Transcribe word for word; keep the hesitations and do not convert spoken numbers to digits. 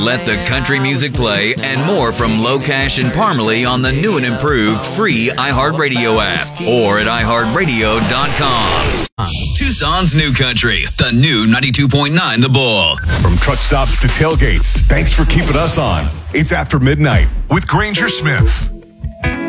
Let the country music play and more from Locash and Parmalee on the new and improved free iHeartRadio app or at i heart radio dot com. Tucson's New Country, the new ninety-two point nine The Bull. From truck stops to tailgates, thanks for keeping us on. It's After Midnight with Granger Smith.